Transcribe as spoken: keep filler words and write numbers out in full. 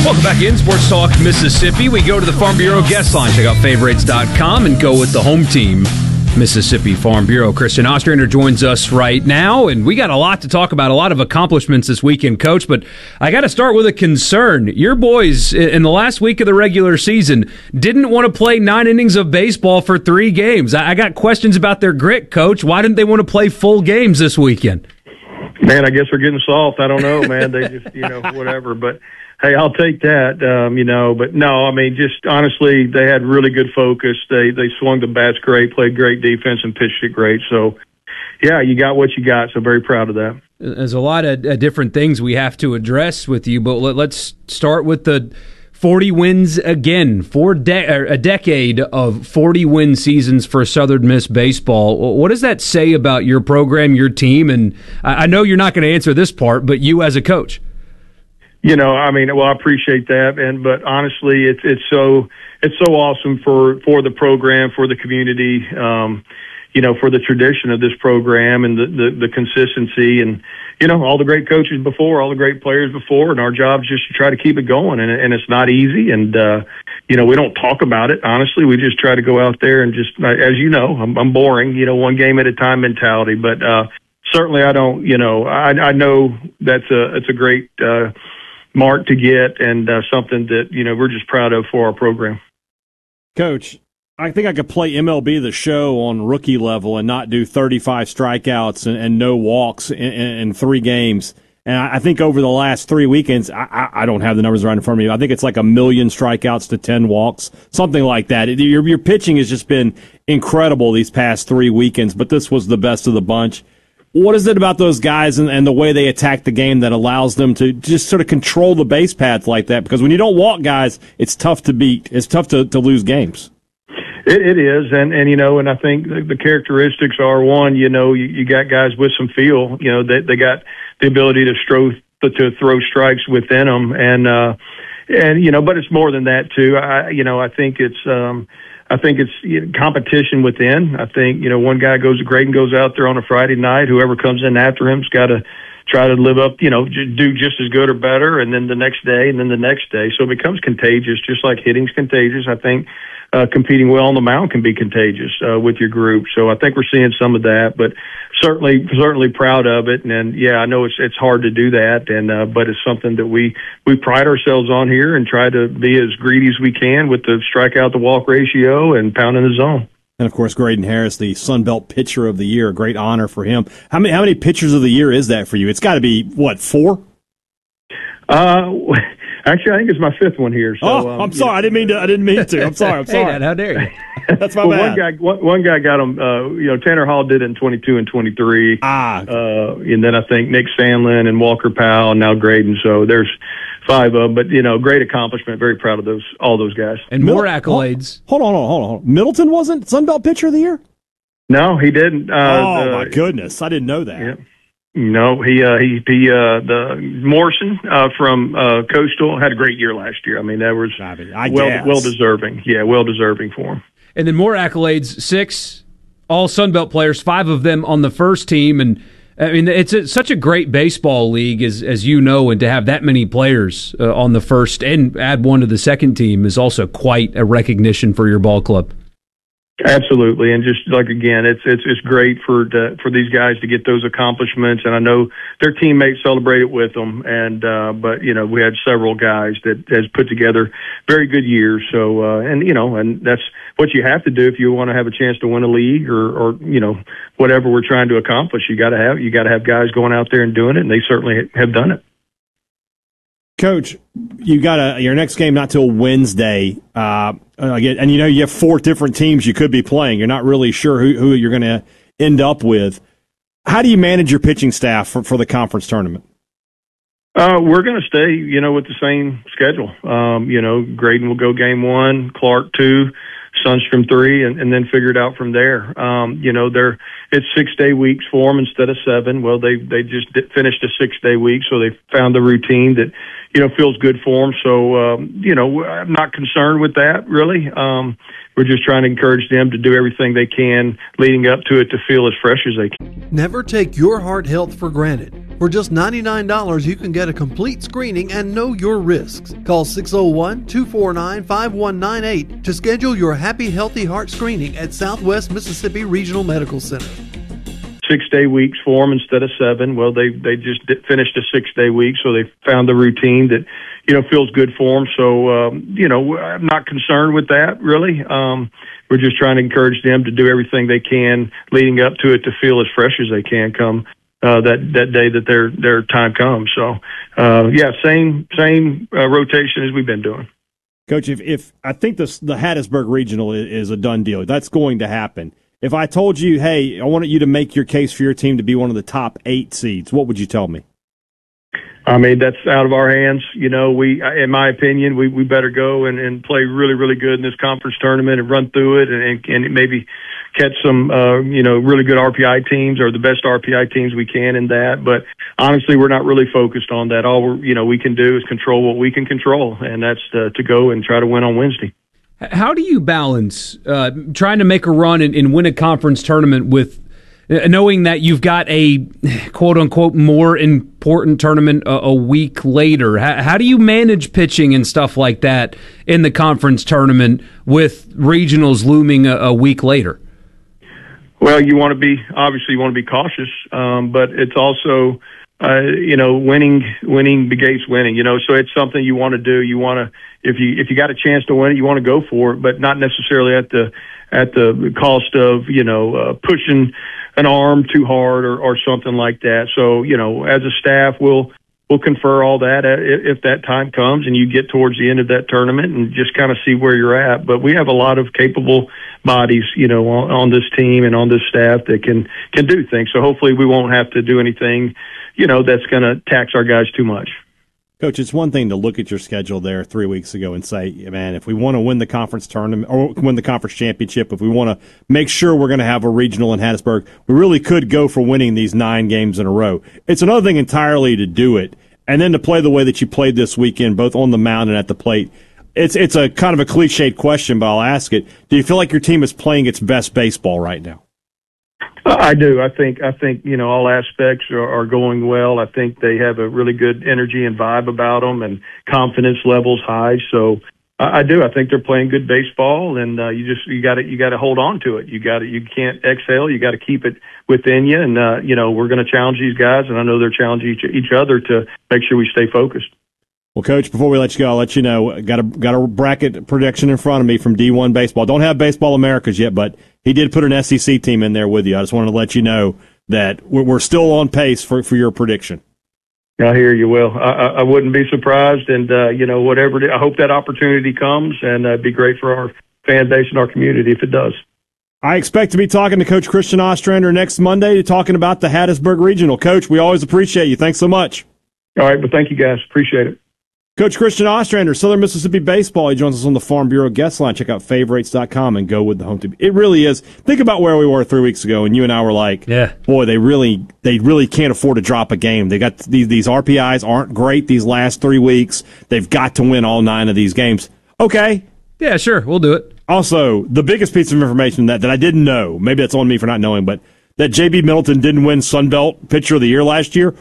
Welcome back in Sports Talk Mississippi. We go to the Farm Bureau guest line. Check out favorites dot com and go with the home team, Mississippi Farm Bureau. Christian Ostrander joins us right now, and we got a lot to talk about, a lot of accomplishments this weekend, Coach, but I got to start with a concern. Your boys, in the last week of the regular season, didn't want to play nine innings of baseball for three games. I got questions about their grit, Coach. Why didn't they want to play full games this weekend? Man, I guess we're getting soft. I don't know, man. They just, you know, whatever. But, hey, I'll take that, um, you know. But, no, I mean, just honestly, they had really good focus. They they swung the bats great, played great defense, and pitched it great. So, yeah, you got what you got, so very proud of that. There's a lot of uh, different things we have to address with you, but let, let's start with the forty wins again. Four de- a decade of forty-win seasons for Southern Miss baseball. What does that say about your program, your team? And I, I know you're not going to answer this part, but you as a coach. You know, I mean, well, I appreciate that, and but honestly, it's it's so it's so awesome for for the program, for the community, um, you know, for the tradition of this program and the, the the consistency, and you know, all the great coaches before, all the great players before, and our job is just to try to keep it going, and and it's not easy, and uh, you know, we don't talk about it. Honestly, we just try to go out there and just, as you know, I'm, I'm boring, you know, one game at a time mentality, but uh, certainly I don't, you know, I I know that's a it's a great. Uh, mark to get, and uh, something that, you know, we're just proud of for our program. Coach, I think I could play M L B The Show on rookie level and not do thirty-five strikeouts and, and no walks in, in, in three games. And I, I think over the last three weekends, I, I, I don't have the numbers right in front of me. I think it's like a million strikeouts to ten walks, something like that. It, your, your pitching has just been incredible these past three weekends, but this was the best of the bunch. What is it about those guys and, and the way they attack the game that allows them to just sort of control the base paths like that? Because when you don't walk guys, it's tough to beat. It's tough to, to lose games. It, it is, and, and you know, and I think the, the characteristics are, one, you know, you, you got guys with some feel. You know, they they got the ability to throw to throw strikes within them, and uh, and you know, but it's more than that too. I you know, I think it's. Um, I think it's you know, competition within. I think, you know, one guy goes to Graydon, goes out there on a Friday night. Whoever comes in after him's got to try to live up, you know, do just as good or better. And then the next day and then the next day. So it becomes contagious, just like hitting's contagious. I think uh, competing well on the mound can be contagious uh, with your group. So I think we're seeing some of that, but certainly, certainly proud of it. And, and yeah, I know it's it's hard to do that, and uh, but it's something that we we pride ourselves on here and try to be as greedy as we can with the strikeout to walk ratio and pounding the zone. And of course, Graydon Harris, the Sun Belt Pitcher of the Year, a great honor for him. How many how many Pitchers of the Year is that for you? It's got to be what, four? Uh. Actually, I think it's my fifth one here. So, oh, um, I'm sorry. Yeah. I didn't mean to. I didn't mean to. I'm sorry. I'm sorry. Hey, Dad, how dare you? That's my well, bad. One guy, one, one guy got him. Uh, you know, Tanner Hall did it in twenty-two and twenty-three. Ah. Uh, and then I think Nick Sandlin and Walker Powell and now Graydon. So there's five of them. But you know, great accomplishment. Very proud of those, all those guys. And more accolades. Hold on, hold on, hold on, hold on. Middleton wasn't Sun Belt Pitcher of the Year? No, he didn't. Uh, oh the, my goodness, I didn't know that. Yeah. No, he uh, he he uh, the Morrison uh, from uh, Coastal had a great year last year. I mean, that was I mean, I well guess. well deserving. Yeah, well deserving for him. And then more accolades, six all Sun Belt players, five of them on the first team. And I mean, it's a, such a great baseball league, as as you know, and to have that many players uh, on the first and add one to the second team is also quite a recognition for your ball club. Absolutely, and just like again, it's it's it's great for the, for these guys to get those accomplishments, and I know their teammates celebrate it with them. And uh, but you know, we had several guys that has put together very good years. So uh, and you know, and that's what you have to do if you want to have a chance to win a league or or you know whatever we're trying to accomplish. You got to have you got to have guys going out there and doing it, and they certainly have done it. Coach, you got a, your next game not till Wednesday, uh, again, and you know you have four different teams you could be playing. You're not really sure who, who you're going to end up with. How do you manage your pitching staff for, for the conference tournament? Uh, we're going to stay, you know, with the same schedule. Um, you know, Graydon will go game one, Clark two, Sunstrom three, and, and then figure it out from there. Um, you know, they're it's six day weeks for them instead of seven. Well, they they just did, finished a six day week, so they found the routine that you know feels good for them. So um, you know, I'm not concerned with that really. Um, we're just trying to encourage them to do everything they can leading up to it to feel as fresh as they can. Never take your heart health for granted. For just ninety-nine dollars, you can get a complete screening and know your risks. Call six oh one, two four nine, five one nine eight to schedule your Happy Healthy Heart screening at Southwest Mississippi Regional Medical Center. Six-day weeks for them instead of seven. Well, they they just did, finished a six-day week, so they found the routine that, you know, feels good for them. So, um, you know, I'm not concerned with that, really. Um, we're just trying to encourage them to do everything they can leading up to it to feel as fresh as they can come uh, that, that day that their their time comes. So, uh, yeah, same same uh, rotation as we've been doing. Coach, if, if I think this, the Hattiesburg Regional is, is a done deal, that's going to happen. If I told you, hey, I wanted you to make your case for your team to be one of the top eight seeds, what would you tell me? I mean, that's out of our hands. You know, we, in my opinion, we, we better go and, and play really, really good in this conference tournament and run through it and, and maybe catch some, uh, you know, really good R P I teams or the best R P I teams we can in that. But honestly, we're not really focused on that. All we're, you know, we can do is control what we can control, and that's to, to go and try to win on Wednesday. How do you balance uh, trying to make a run and, and win a conference tournament with uh, knowing that you've got a quote-unquote more important tournament a, a week later? How, how do you manage pitching and stuff like that in the conference tournament with regionals looming a, a week later? Well, you want to be, obviously you want to be cautious, um, but it's also, uh, you know, winning, winning begets winning, you know, so it's something you want to do. You want to, if you, if you got a chance to win it, you want to go for it, but not necessarily at the, at the cost of, you know, uh, pushing an arm too hard or, or something like that. So, you know, as a staff, we'll, we'll confer all that if that time comes and you get towards the end of that tournament and just kind of see where you're at. But we have a lot of capable bodies, you know, on, on this team and on this staff that can, can do things. So hopefully we won't have to do anything, you know, that's going to tax our guys too much. Coach, it's one thing to look at your schedule there three weeks ago and say, man, if we want to win the conference tournament or win the conference championship, if we want to make sure we're going to have a regional in Hattiesburg, we really could go for winning these nine games in a row. It's another thing entirely to do it and then to play the way that you played this weekend, both on the mound and at the plate. It's it's a kind of a cliched question, but I'll ask it. Do you feel like your team is playing its best baseball right now? I do. I think, I think, you know, all aspects are, are going well. I think they have a really good energy and vibe about them and confidence levels high. So I, I do. I think they're playing good baseball, and uh, you just, you got to, you got to hold on to it. You got to, you can't exhale. You got to keep it within you. And, uh, you know, we're going to challenge these guys, and I know they're challenging each, each other to make sure we stay focused. Well, Coach, before we let you go, I'll let you know, got a got a bracket prediction in front of me from D one Baseball. Don't have Baseball Americas yet, but he did put an S E C team in there with you. I just wanted to let you know that we're, we're still on pace for, for your prediction. I hear you, Will. I, I wouldn't be surprised, and, uh, you know, whatever it is, I hope that opportunity comes, and uh, it'd be great for our fan base and our community if it does. I expect to be talking to Coach Christian Ostrander next Monday, talking about the Hattiesburg Regional. Coach, we always appreciate you. Thanks so much. All right, well, thank you, guys. Appreciate it. Coach Christian Ostrander, Southern Mississippi Baseball. He joins us on the Farm Bureau guest line. Check out favorites dot com and go with the home team. It really is. Think about where we were three weeks ago, and you and I were like, yeah. boy, they really they really can't afford to drop a game. They got these, these R P Is aren't great these last three weeks. They've got to win all nine of these games. Okay. Yeah, sure. We'll do it. Also, the biggest piece of information that, that I didn't know, maybe that's on me for not knowing, but that J B Middleton didn't win Sun Belt Pitcher of the Year last year